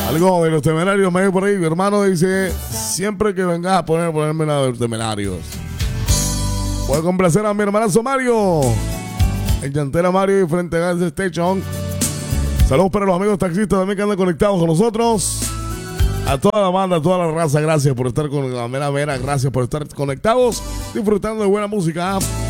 Algo de los Temerarios me ve por ahí. Mi hermano dice, siempre que vengas a ponerme la de los Temerarios. Voy a complacer a mi hermanazo Mario. En Llantera Mario y frente a Gas Station. Saludos para los amigos taxistas también que andan conectados con nosotros. A toda la banda, a toda la raza, gracias por estar con la mera. Gracias por estar conectados, disfrutando de buena música.